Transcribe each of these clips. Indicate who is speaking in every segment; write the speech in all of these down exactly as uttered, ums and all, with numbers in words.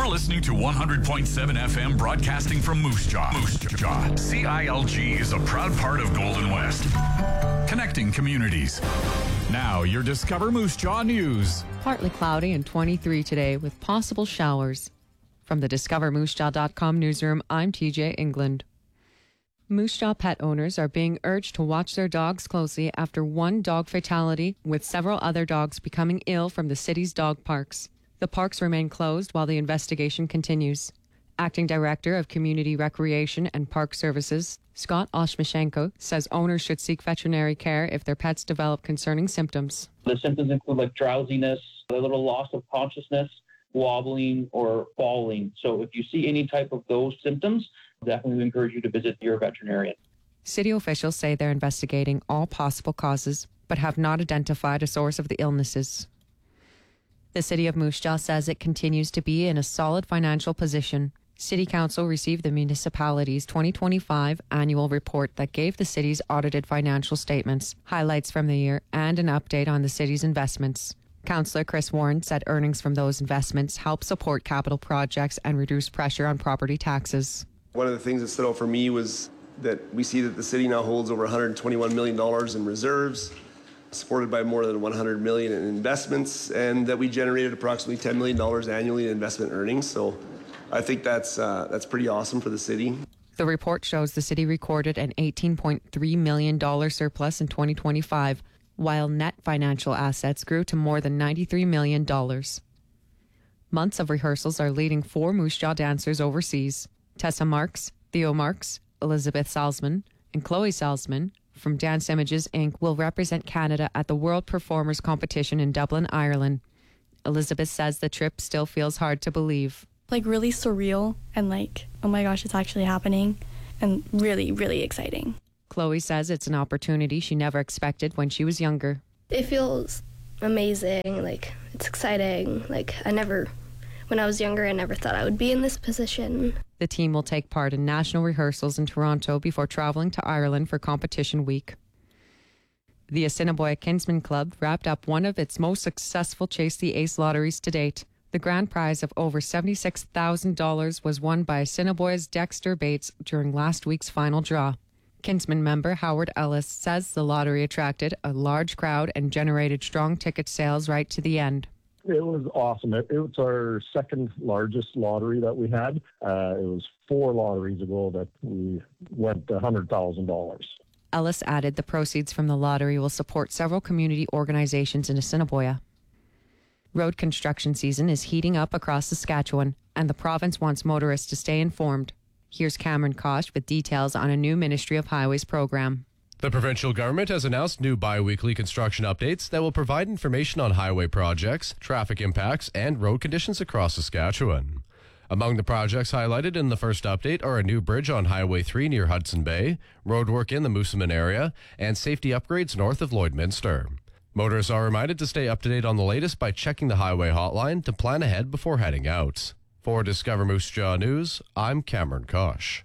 Speaker 1: You're listening to one hundred point seven F M broadcasting from Moose Jaw. Moose Jaw. C I L G is a proud part of Golden West. Connecting communities. Now, your Discover Moose Jaw news.
Speaker 2: Partly cloudy and twenty-three today with possible showers. From the discover moose jaw dot com newsroom, I'm T J England. Moose Jaw pet owners are being urged to watch their dogs closely after one dog fatality, with several other dogs becoming ill from the city's dog parks. The parks remain closed while the investigation continues. Acting Director of Community Recreation and Park Services, Scott Oshmashenko, says owners should seek veterinary care if their pets develop concerning symptoms.
Speaker 3: The symptoms include like drowsiness, a little loss of consciousness, wobbling, or falling. So if you see any type of those symptoms, definitely encourage you to visit your veterinarian.
Speaker 2: City officials say they're investigating all possible causes, but have not identified a source of the illnesses. The City of Moose Jaw says it continues to be in a solid financial position. City Council received the municipality's twenty twenty-five annual report that gave the city's audited financial statements, highlights from the year, and an update on the city's investments. Councillor Chris Warren said earnings from those investments help support capital projects and reduce pressure on property taxes.
Speaker 4: One of the things that stood out for me was that we see that the city now holds over one hundred twenty-one million dollars in reserves, supported by more than one hundred million dollars in investments, and that we generated approximately ten million dollars annually in investment earnings. So I think that's uh, that's pretty awesome for the city.
Speaker 2: The report shows the city recorded an eighteen point three million dollars surplus in twenty twenty-five, while net financial assets grew to more than ninety-three million dollars. Months of rehearsals are leading four Moose Jaw dancers overseas. Tessa Marks, Theo Marks, Elizabeth Salzman, and Chloe Salzman from Dance Images, Incorporated will represent Canada at the World Performers Competition in Dublin, Ireland. Elizabeth says the trip still feels hard to believe.
Speaker 5: Like really surreal and like, oh my gosh, it's actually happening, and really, really exciting.
Speaker 2: Chloe says it's an opportunity she never expected when she was younger.
Speaker 6: It feels amazing, like it's exciting. Like I never, when I was younger, I never thought I would be in this position.
Speaker 2: The team will take part in national rehearsals in Toronto before traveling to Ireland for competition week. The Assiniboia Kinsman Club wrapped up one of its most successful Chase the Ace lotteries to date. The grand prize of over seventy-six thousand dollars was won by Assiniboia's Dexter Bates during last week's final draw. Kinsman member Howard Ellis says the lottery attracted a large crowd and generated strong ticket sales right to the end.
Speaker 7: It was awesome. It, it was our second largest lottery that we had. Uh, it was four lotteries ago that we went one hundred thousand dollars.
Speaker 2: Ellis added the proceeds from the lottery will support several community organizations in Assiniboia. Road construction season is heating up across Saskatchewan, and the province wants motorists to stay informed. Here's Cameron Kosh with details on a new Ministry of Highways program.
Speaker 8: The provincial government has announced new bi-weekly construction updates that will provide information on highway projects, traffic impacts, and road conditions across Saskatchewan. Among the projects highlighted in the first update are a new bridge on Highway three near Hudson Bay, roadwork in the Moosomin area, and safety upgrades north of Lloydminster. Motorists are reminded to stay up to date on the latest by checking the highway hotline to plan ahead before heading out. For Discover Moose Jaw News, I'm Cameron Kosh.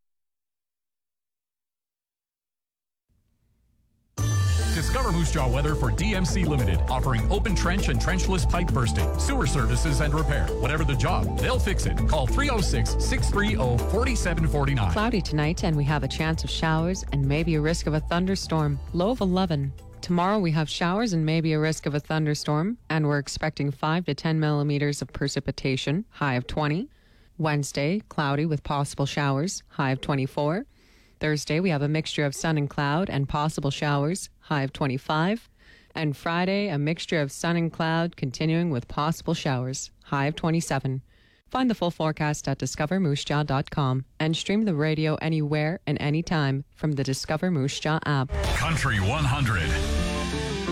Speaker 1: Discover Moose Jaw weather for D M C Limited, offering open trench and trenchless pipe bursting, sewer services and repair. Whatever the job, they'll fix it. Call three oh six, six three oh, four seven four nine.
Speaker 2: Cloudy tonight, and we have a chance of showers and maybe a risk of a thunderstorm. Low of eleven. Tomorrow we have showers and maybe a risk of a thunderstorm, and we're expecting five to ten millimeters of precipitation, high of twenty. Wednesday, cloudy with possible showers, high of twenty-four. Thursday, we have a mixture of sun and cloud and possible showers, high of twenty-five. And Friday, a mixture of sun and cloud continuing with possible showers, high of twenty-seven. Find the full forecast at discover moose jaw dot com and stream the radio anywhere and anytime from the Discover Moose Jaw app.
Speaker 1: Country one hundred.